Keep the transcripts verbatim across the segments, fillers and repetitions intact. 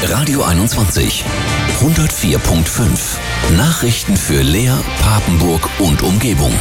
Radio einundzwanzig. hundertvier Komma fünf. Nachrichten für Leer, Papenburg und Umgebung.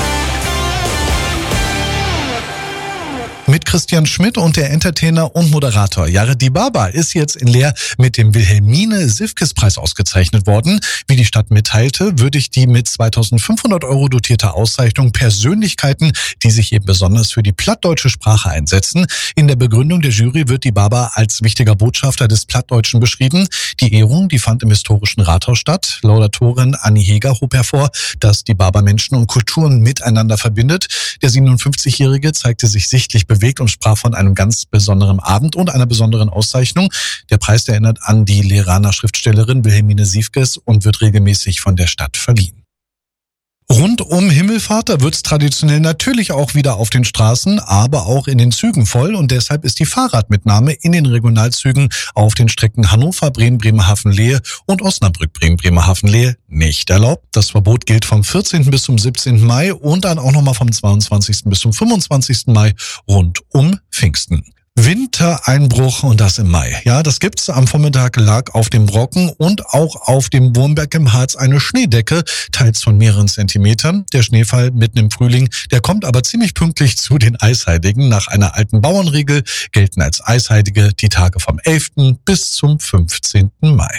Mit Christian Schmidt und der Entertainer und Moderator Jared Dibaba ist jetzt in Leer mit dem Wilhelmine-Sivkes-Preis ausgezeichnet worden. Wie die Stadt mitteilte, würdigt die mit zweitausendfünfhundert Euro dotierte Auszeichnung Persönlichkeiten, die sich eben besonders für die plattdeutsche Sprache einsetzen. In der Begründung der Jury wird Dibaba als wichtiger Botschafter des Plattdeutschen beschrieben. Die Ehrung, die fand im historischen Rathaus statt. Laudatorin Anni Heger hob hervor, dass Dibaba Menschen und Kulturen miteinander verbindet. Der siebenundfünfzigjährige zeigte sich sichtlich bewegt und sprach von einem ganz besonderen Abend und einer besonderen Auszeichnung. Der Preis erinnert an die Leeraner Schriftstellerin Wilhelmine Sivkes und wird regelmäßig von der Stadt verliehen. Rund um Himmelfahrt, da wird's traditionell natürlich auch wieder auf den Straßen, aber auch in den Zügen voll und deshalb ist die Fahrradmitnahme in den Regionalzügen auf den Strecken Hannover, Bremen, Bremerhaven-Lehe und Osnabrück, Bremen, Bremerhaven-Lehe nicht erlaubt. Das Verbot gilt vom vierzehnten bis zum siebzehnten Mai und dann auch nochmal vom zweiundzwanzigsten bis zum fünfundzwanzigsten Mai rund um Pfingsten. Wintereinbruch und das im Mai. Ja, das gibt's. Am Vormittag lag auf dem Brocken und auch auf dem Wurmberg im Harz eine Schneedecke, teils von mehreren Zentimetern. Der Schneefall mitten im Frühling, der kommt aber ziemlich pünktlich zu den Eisheiligen. Nach einer alten Bauernregel gelten als Eisheilige die Tage vom elften bis zum fünfzehnten Mai.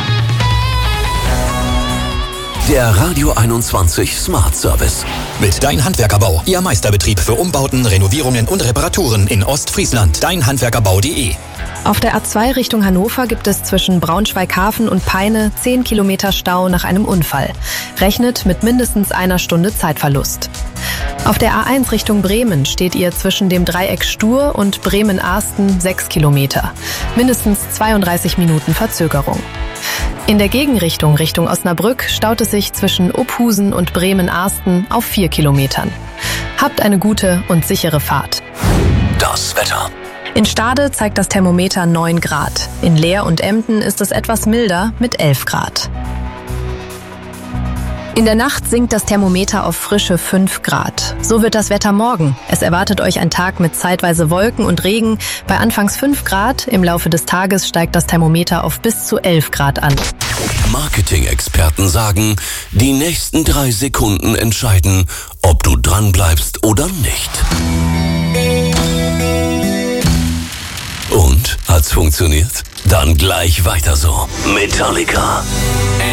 Der Radio einundzwanzig Smart Service. Mit Dein Handwerkerbau, Ihr Meisterbetrieb für Umbauten, Renovierungen und Reparaturen in Ostfriesland. dein handwerkerbau punkt de. Auf der A zwei Richtung Hannover gibt es zwischen Braunschweig-Hafen und Peine zehn Kilometer Stau nach einem Unfall. Rechnet mit mindestens einer Stunde Zeitverlust. Auf der A eins Richtung Bremen steht ihr zwischen dem Dreieck Stur und Bremen-Arsten sechs Kilometer. Mindestens zweiunddreißig Minuten Verzögerung. In der Gegenrichtung Richtung Osnabrück staut es sich zwischen Uphusen und Bremen-Arsten auf vier Kilometern. Habt eine gute und sichere Fahrt. Das Wetter. In Stade zeigt das Thermometer neun Grad. In Leer und Emden ist es etwas milder mit elf Grad. In der Nacht sinkt das Thermometer auf frische fünf Grad. So wird das Wetter morgen. Es erwartet euch ein Tag mit zeitweise Wolken und Regen. Bei anfangs fünf Grad, im Laufe des Tages steigt das Thermometer auf bis zu elf Grad an. Marketing-Experten sagen, die nächsten drei Sekunden entscheiden, ob du dranbleibst oder nicht. Und? Hat's funktioniert? Dann gleich weiter so. Metallica.